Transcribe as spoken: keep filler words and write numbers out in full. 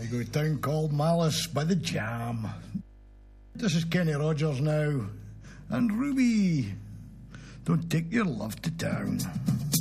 go to a town called Malice by the Jam. This is Kenny Rogers now. And Ruby, don't take your love to town.